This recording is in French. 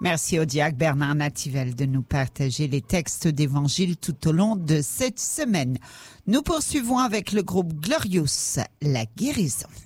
Merci au diacre Bernard Nativel de nous partager les textes d'évangile tout au long de cette semaine. Nous poursuivons avec le groupe Glorious, la guérison.